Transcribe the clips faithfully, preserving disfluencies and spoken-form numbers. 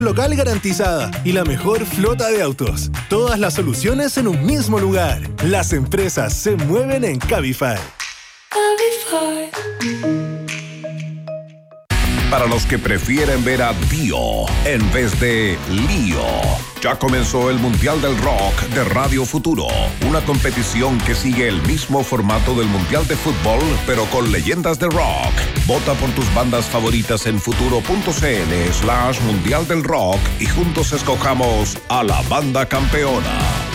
Local garantizada y la mejor flota de autos. Todas las soluciones en un mismo lugar. Las empresas se mueven en Cabify. Cabify. Para los que prefieren ver a Dio en vez de Lío, ya comenzó el Mundial del Rock de Radio Futuro, una competición que sigue el mismo formato del Mundial de Fútbol, pero con leyendas de rock. Vota por tus bandas favoritas en futuro.cl slash Mundial del Rock y juntos escojamos a la banda campeona.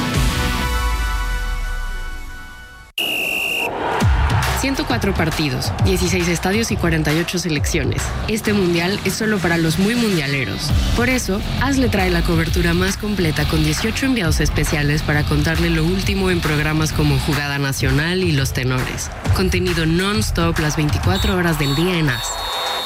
ciento cuatro partidos, dieciséis estadios y cuarenta y ocho selecciones. Este mundial es solo para los muy mundialeros. Por eso, Hazle trae la cobertura más completa con dieciocho enviados especiales para contarle lo último en programas como Jugada Nacional y Los Tenores. Contenido non-stop las veinticuatro horas del día en A S.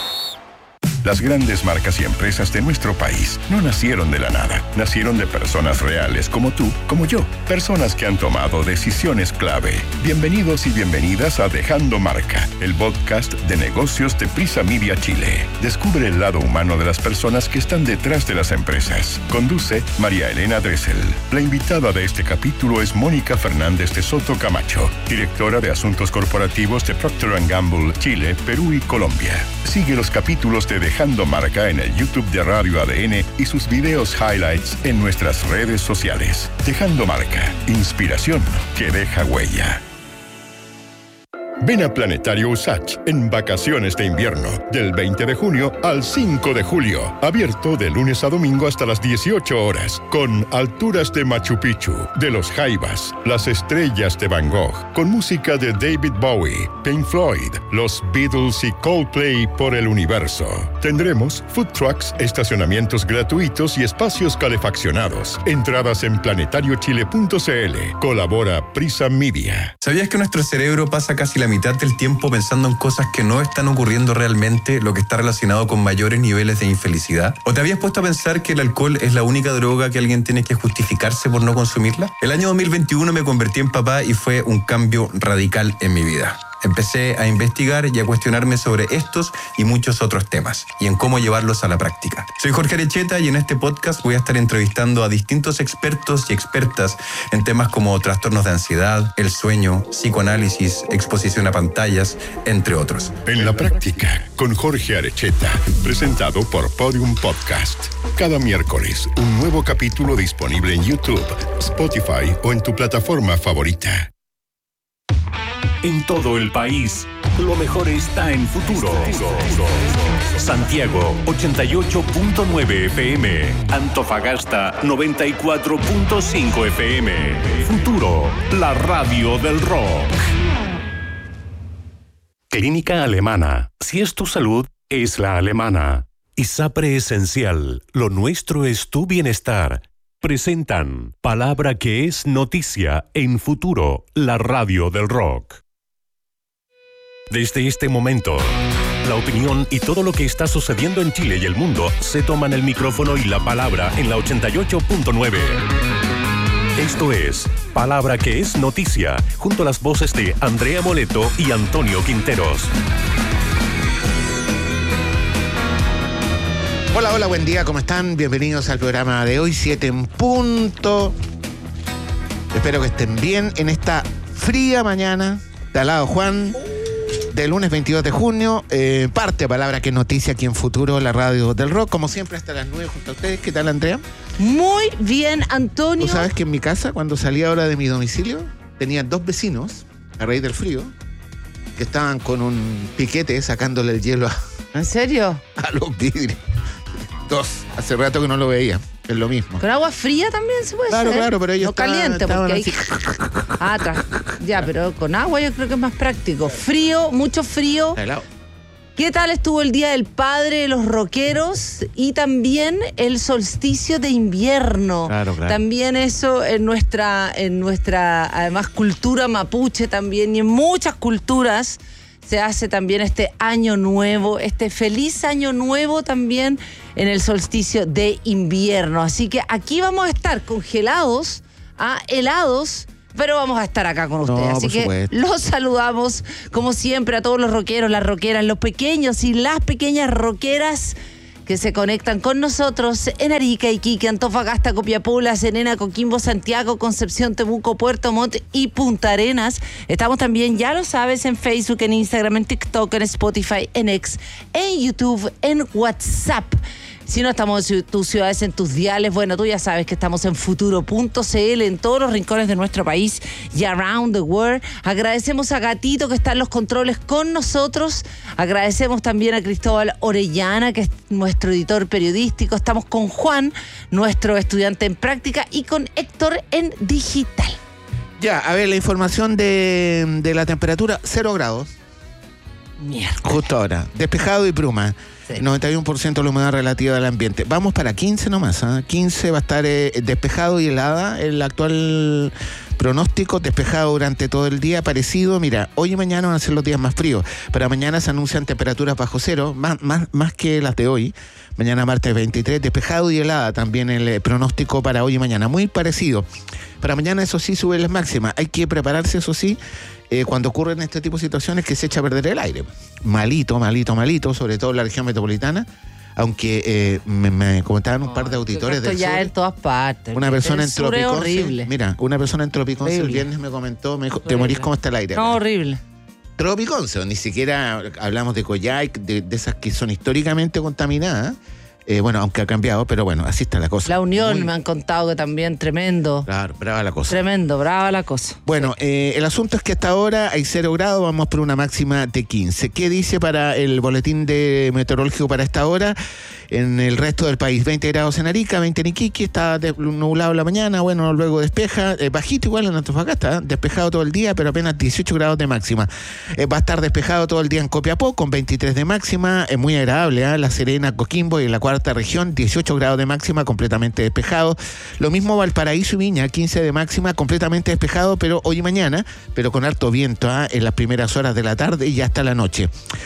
Las grandes marcas y empresas de nuestro país no nacieron de la nada. Nacieron de personas reales como tú, como yo. Personas que han tomado decisiones clave. Bienvenidos y bienvenidas a Dejando Marca, el podcast de negocios de Prisa Media Chile. Descubre el lado humano de las personas que están detrás de las empresas. Conduce María Elena Dressel. La invitada de este capítulo es Mónica Fernández de Soto Camacho, directora de Asuntos Corporativos de Procter and Gamble, Chile, Perú y Colombia. Sigue los capítulos de Dejando Marca en el YouTube de Radio A D N y sus videos highlights en nuestras redes sociales. Dejando Marca, inspiración que deja huella. Ven a Planetario Usach en vacaciones de invierno, del veinte de junio al cinco de julio. Abierto de lunes a domingo hasta las dieciocho horas, con alturas de Machu Picchu, de los Jaivas, las estrellas de Van Gogh, con música de David Bowie, Pink Floyd, los Beatles y Coldplay por el universo. Tendremos food trucks, estacionamientos gratuitos y espacios calefaccionados. Entradas en planetariochile punto cl. Colabora Prisa Media. ¿Sabías que nuestro cerebro pasa casi la mitad del tiempo pensando en cosas que no están ocurriendo realmente, lo que está relacionado con mayores niveles de infelicidad? ¿O te habías puesto a pensar que el alcohol es la única droga que alguien tiene que justificarse por no consumirla? El año dos mil veintiuno me convertí en papá y fue un cambio radical en mi vida. Empecé a investigar y a cuestionarme sobre estos y muchos otros temas y en cómo llevarlos a la práctica. Soy Jorge Arecheta y en este podcast voy a estar entrevistando a distintos expertos y expertas en temas como trastornos de ansiedad, el sueño, psicoanálisis, exposición a pantallas, entre otros. En la práctica, con Jorge Arecheta, presentado por Podium Podcast. Cada miércoles, un nuevo capítulo disponible en YouTube, Spotify o en tu plataforma favorita. En todo el país, lo mejor está en Futuro. Santiago, ochenta y ocho punto nueve F M. Antofagasta, noventa y cuatro punto cinco F M. Futuro, la radio del rock. Clínica Alemana. Si es tu salud, es la alemana. ISAPRE Esencial. Lo nuestro es tu bienestar. Presentan Palabra que es noticia en Futuro, la radio del rock. Desde este momento, la opinión y todo lo que está sucediendo en Chile y el mundo se toman el micrófono y la palabra en la ochenta y ocho punto nueve. Esto es Palabra que es noticia, junto a las voces de Andrea Moleto y Antonio Quinteros. Hola, hola, buen día, ¿cómo están? Bienvenidos al programa de hoy, siete en punto. Espero que estén bien en esta fría mañana. De al lado Juan, del lunes veintidós de junio, eh, parte Palabra que es noticia aquí en Futuro, la radio del rock, como siempre hasta las nueve junto a ustedes. ¿Qué tal, Andrea? Muy bien, Antonio. Tú sabes que en mi casa, cuando salí ahora de mi domicilio, tenía dos vecinos, a raíz del frío, que estaban con un piquete sacándole el hielo a, ¿En serio? a los vidrios. Dos, hace rato que no lo veía, es lo mismo. ¿Con agua fría también se puede Claro, hacer? claro, pero ellos no estaban- caliente, porque ahí... estaban Ah, tra- ya, pero con agua yo creo que es más práctico. Frío, mucho frío. Está helado. ¿Qué tal estuvo el Día del Padre de los Rockeros y también el solsticio de invierno? Claro, claro. También eso en nuestra, en nuestra, además, cultura mapuche también y en muchas culturas se hace también este año nuevo, este feliz año nuevo también en el solsticio de invierno. Así que aquí vamos a estar congelados, a helados, pero vamos a estar acá con ustedes. No, Así por que supuesto. los saludamos, como siempre, a todos los rockeros, las rockeras, los pequeños y las pequeñas rockeras que se conectan con nosotros en Arica, Iquique, Antofagasta, Copiapó, La Serena, Coquimbo, Santiago, Concepción, Temuco, Puerto Montt y Punta Arenas. Estamos también, ya lo sabes, en Facebook, en Instagram, en TikTok, en Spotify, en X, en YouTube, en WhatsApp. Si no estamos en tus ciudades, en tus diales, bueno, tú ya sabes que estamos en futuro punto c l, en todos los rincones de nuestro país y around the world. Agradecemos a Gatito, que está en los controles con nosotros. Agradecemos también a Cristóbal Orellana, que es nuestro editor periodístico. Estamos con Juan, nuestro estudiante en práctica, y con Héctor en digital. Ya, a ver, la información de, de la temperatura, cero grados. Mierda. Justo ahora. Despejado y bruma. Sí. noventa y uno por ciento la humedad relativa del ambiente. Vamos para quince nomás. ¿eh? quince va a estar eh, despejado y helada. El actual pronóstico, despejado durante todo el día, parecido. Mira, hoy y mañana van a ser los días más fríos. Para mañana se anuncian temperaturas bajo cero, más, más, más que las de hoy. Mañana martes veintitrés, despejado y helada también el eh, pronóstico para hoy y mañana. Muy parecido. Para mañana, eso sí, sube las máximas. Hay que prepararse, eso sí, eh, cuando ocurren este tipo de situaciones, que se echa a perder el aire. Malito, malito, malito, sobre todo en la región metropolitana. Aunque eh, me, me comentaban un no, par de auditores del ya sur. En todas partes. Una persona en Tropiconce. Horrible. Mira, una persona en Tropiconce el viernes me comentó, me dijo, te morís como está el aire. No, horrible. Tropiconce, ni siquiera hablamos de Coyhaique, de, de esas que son históricamente contaminadas. Eh, bueno, aunque ha cambiado, pero bueno, así está la cosa. La Unión Muy... me han contado que también tremendo. Claro, brava la cosa. Tremendo, brava la cosa. Bueno, sí. eh, el asunto es que hasta ahora hay cero grados, vamos por una máxima de quince. ¿Qué dice para el boletín de meteorológico para esta hora? En el resto del país, veinte grados en Arica, veinte en Iquique, está nublado en la mañana, bueno, luego despeja, eh, bajito igual en Antofagasta, ¿eh? Despejado todo el día, pero apenas dieciocho grados de máxima. Eh, va a estar despejado todo el día en Copiapó, con veintitrés de máxima, es muy agradable, ¿eh? La Serena, Coquimbo y la cuarta región, dieciocho grados de máxima, completamente despejado. Lo mismo Valparaíso y Viña, quince de máxima, completamente despejado, pero hoy y mañana, pero con harto viento, ¿eh? En las primeras horas de la tarde y hasta la noche.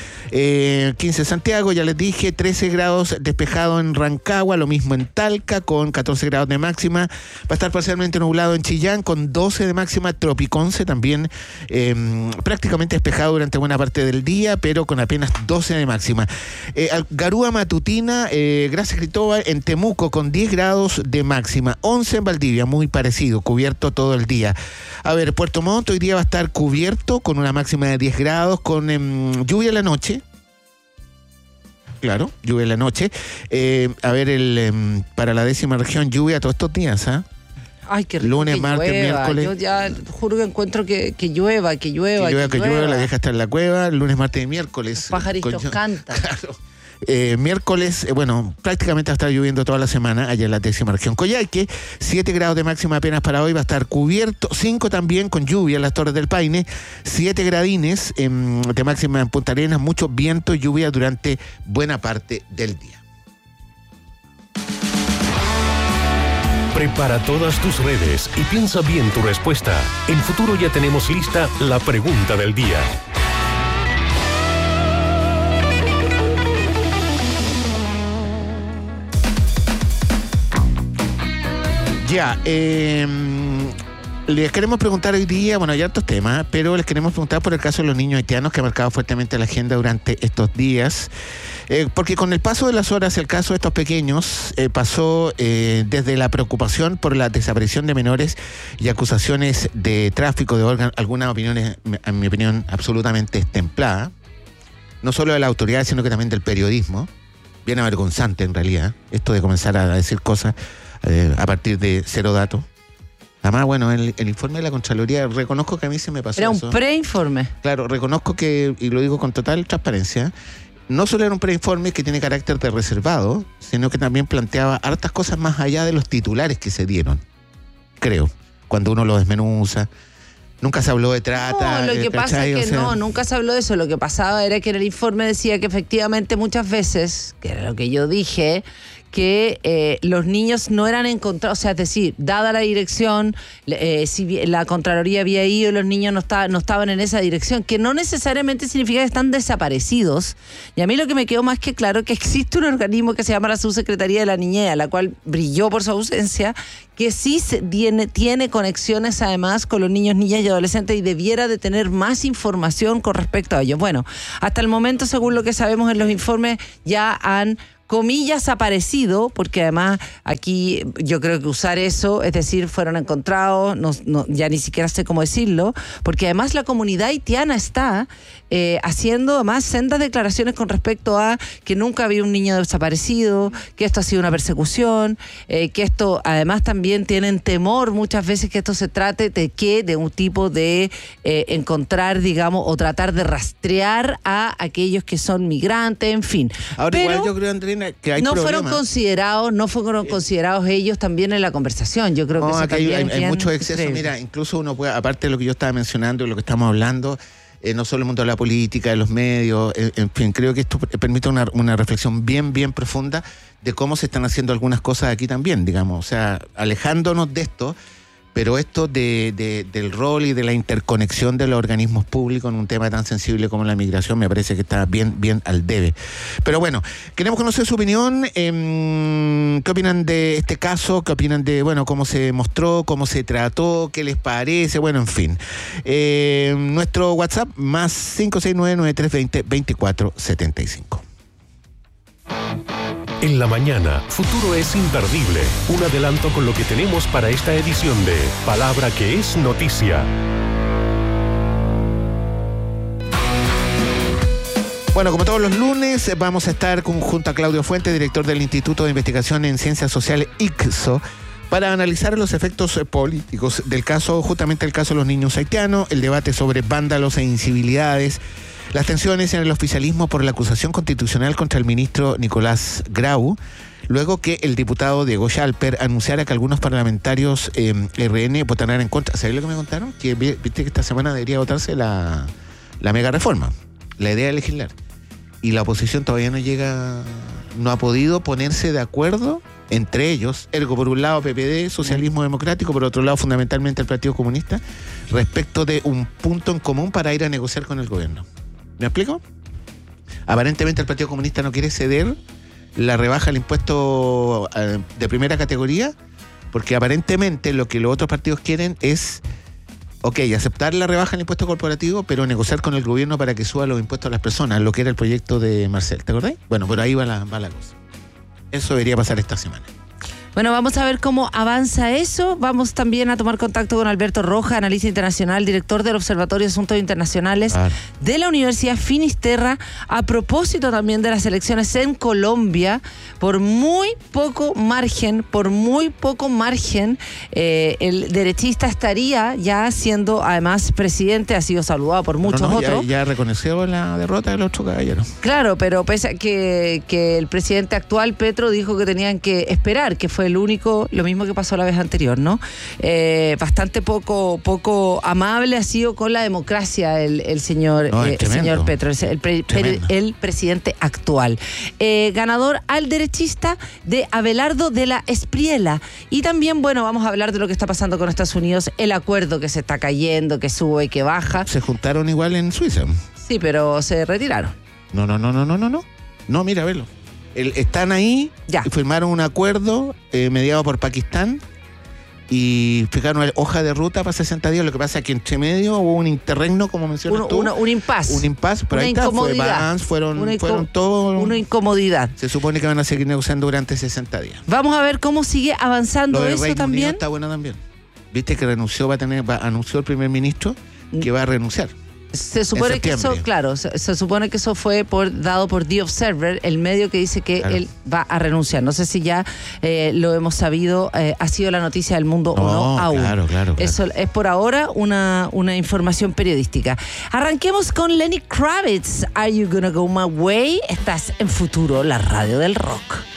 Eh, quince Santiago, ya les dije, trece grados despejado en Rancagua, lo mismo en Talca, con catorce grados de máxima. Va a estar parcialmente nublado en Chillán, con doce de máxima. Tropiconce también eh, prácticamente despejado durante buena parte del día, pero con apenas doce de máxima. Eh, Garúa Matutina, eh, gracias Cristóbal, en Temuco, con diez grados de máxima. once en Valdivia, muy parecido, cubierto todo el día. A ver, Puerto Montt hoy día va a estar cubierto con una máxima de diez grados, con eh, lluvia en la noche. Claro, lluvia en la noche. Eh, a ver, el eh, para la décima región, lluvia todos estos días, ¿ah? ¿eh? Ay, qué rico. Lunes, que martes, llueva. miércoles. Yo ya juro que encuentro que, que llueva, que llueva, que llueva, que, que llueva. llueva. La vieja está en la cueva, lunes, martes y miércoles. Los pajaritos Con... cantan. Claro. Eh, miércoles, eh, bueno, prácticamente va a estar lloviendo toda la semana allá en la décima región. Coyhaique, siete grados de máxima apenas para hoy, va a estar cubierto, cinco también con lluvia en las Torres del Paine, siete gradines eh, de máxima en Punta Arenas, mucho viento y lluvia durante buena parte del día. Prepara todas tus redes y piensa bien tu respuesta. En Futuro ya tenemos lista la pregunta del día. Ya, eh, les queremos preguntar hoy día, bueno, hay hartos temas, pero les queremos preguntar por el caso de los niños haitianos, que ha marcado fuertemente la agenda durante estos días. Eh, porque con el paso de las horas, el caso de estos pequeños eh, pasó eh, desde la preocupación por la desaparición de menores y acusaciones de tráfico de órganos, algunas opiniones, en mi opinión, absolutamente templadas, no solo de la autoridad, sino que también del periodismo. Bien avergonzante, en realidad, esto de comenzar a decir cosas eh, a partir de cero datos. Además, bueno, el, el informe de la Contraloría, reconozco que a mí se me pasó Era eso. un preinforme. Claro, reconozco que, y lo digo con total transparencia, no solo era un preinforme que tiene carácter de reservado, sino que también planteaba hartas cosas más allá de los titulares que se dieron, creo, cuando uno lo desmenuza. Nunca se habló de trata. No, lo que eh, pasa es que o sea, no, nunca se habló de eso. Lo que pasaba era que en el informe decía que efectivamente muchas veces, que era lo que yo dije, que eh, los niños no eran encontrados, o sea, es decir, dada la dirección, eh, si la Contraloría había ido, los niños no, está, no estaban en esa dirección, que no necesariamente significa que están desaparecidos. Y a mí lo que me quedó más que claro es que existe un organismo que se llama la Subsecretaría de la Niñez, la cual brilló por su ausencia, que sí se tiene, tiene conexiones además con los niños, niñas y adolescentes y debiera de tener más información con respecto a ellos. Bueno, hasta el momento, según lo que sabemos en los informes, ya han comillas, aparecido, porque además aquí yo creo que usar eso, es decir, fueron encontrados, no, no, ya ni siquiera sé cómo decirlo, porque además la comunidad haitiana está eh, haciendo además sendas declaraciones con respecto a que nunca había un niño desaparecido, que esto ha sido una persecución, eh, que esto además también tienen temor muchas veces que esto se trate de qué, de un tipo de eh, encontrar, digamos, o tratar de rastrear a aquellos que son migrantes, en fin. Ahora Pero igual yo creo, Andreina, que hay no problemas. fueron considerados, no fueron considerados ellos también en la conversación. Yo creo No, que eso acá hay, también hay, hay bien mucho exceso. increíble. Mira, incluso uno puede, aparte de lo que yo estaba mencionando y lo que estamos hablando, eh, no solo el mundo de la política, de los medios, eh, en fin, creo que esto permite una, una reflexión bien, bien profunda de cómo se están haciendo algunas cosas aquí también, digamos. O sea, alejándonos de esto, pero esto de, de, del rol y de la interconexión de los organismos públicos en un tema tan sensible como la migración me parece que está bien, bien al debe. Pero bueno, queremos conocer su opinión. Eh, ¿Qué opinan de este caso? ¿Qué opinan de, bueno, cómo se mostró, cómo se trató, qué les parece? Bueno, en fin. Eh, nuestro WhatsApp, más cinco seis nueve, nueve tres dos cero, dos cuatro siete cinco. En la mañana, Futuro es imperdible. Un adelanto con lo que tenemos para esta edición de Palabra que es Noticia. Bueno, como todos los lunes, vamos a estar con, junto a Claudio Fuentes, director del Instituto de Investigación en Ciencias Sociales, I C S O, para analizar los efectos políticos del caso, justamente el caso de los niños haitianos, el debate sobre vándalos e incivilidades, las tensiones en el oficialismo por la acusación constitucional contra el ministro Nicolás Grau, luego que el diputado Diego Schalper anunciara que algunos parlamentarios eh, R N votarán en contra. ¿Sabés lo que me contaron? Que viste que esta semana debería votarse la, la mega reforma, la idea de legislar. Y la oposición todavía no llega, no ha podido ponerse de acuerdo entre ellos, ergo por un lado P P D, Socialismo Democrático, por otro lado fundamentalmente el Partido Comunista, respecto de un punto en común para ir a negociar con el gobierno. ¿Me explico? Aparentemente el Partido Comunista no quiere ceder la rebaja al impuesto eh, de primera categoría, porque aparentemente lo que los otros partidos quieren es, ok, aceptar la rebaja al impuesto corporativo, pero negociar con el gobierno para que suba los impuestos a las personas, lo que era el proyecto de Marcel, ¿te acordás? Bueno, pero ahí va la, va la cosa. Eso debería pasar esta semana. Bueno, vamos a ver cómo avanza eso. Vamos también a tomar contacto con Alberto Roja, analista internacional, director del Observatorio de Asuntos Internacionales claro. de la Universidad Finisterra, a propósito también de las elecciones en Colombia. Por muy poco margen, por muy poco margen, eh, el derechista estaría ya siendo además presidente, ha sido saludado por muchos no, no, otros. Ya, ya reconoció la derrota del otro caballero. Claro, pero pese a que, que el presidente actual, Petro, dijo que tenían que esperar, que fue el único, lo mismo que pasó la vez anterior, ¿no? Eh, bastante poco poco amable ha sido con la democracia el, el señor no, eh, el señor Petro, el, el, pre, pre, el presidente actual. Eh, ganador al derechista de Abelardo de la Espriella. Y también, bueno, vamos a hablar de lo que está pasando con Estados Unidos, el acuerdo que se está cayendo, que sube y que baja. Se juntaron igual en Suiza. Sí, pero se retiraron. No, no, no, no, no, no, no. No, mira, velo. El, están ahí, ya. firmaron un acuerdo eh, mediado por Pakistán y fijaron una hoja de ruta para sesenta días. Lo que pasa es que entre medio hubo un interregno, como mencionas uno, tú. Uno, un impasse. Un impasse, pero una ahí está, fue Vance, fueron, una fueron todos. Una incomodidad. Se supone que van a seguir negociando durante sesenta días. Vamos a ver cómo sigue avanzando Lo del eso Reino también. Unido está bueno también. Viste que renunció, va a tener, va, anunció el primer ministro que va a renunciar. Se supone que eso, claro, se, se supone que eso fue por, dado por The Observer, el medio que dice que claro. él va a renunciar. No sé si ya eh, lo hemos sabido, eh, ha sido la noticia del mundo no, o no aún. Claro, claro, claro. Eso es por ahora una, una información periodística. Arranquemos con Lenny Kravitz. Are You Gonna Go My Way? Estás en Futuro, la radio del rock.